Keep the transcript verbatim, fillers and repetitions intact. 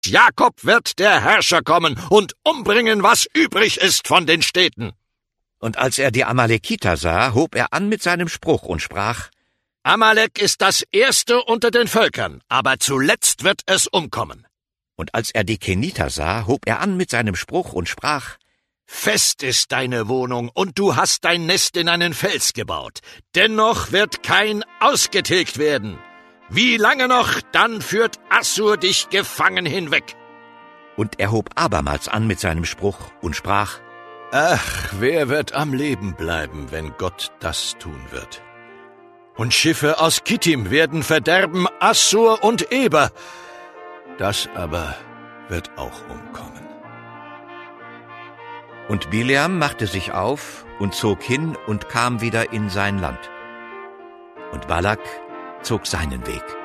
Jakob wird der Herrscher kommen und umbringen, was übrig ist von den Städten. Und als er die Amalekiter sah, hob er an mit seinem Spruch und sprach: Amalek ist das Erste unter den Völkern, aber zuletzt wird es umkommen. Und als er die Keniter sah, hob er an mit seinem Spruch und sprach: Fest ist deine Wohnung, und du hast dein Nest in einen Fels gebaut. Dennoch wird kein ausgetilgt werden. Wie lange noch, dann führt Assur dich gefangen hinweg. Und er hob abermals an mit seinem Spruch und sprach: Ach, wer wird am Leben bleiben, wenn Gott das tun wird? Und Schiffe aus Kittim werden verderben Assur und Eber. Das aber wird auch umkommen. Und Bileam machte sich auf und zog hin und kam wieder in sein Land. Und Balak zog seinen Weg.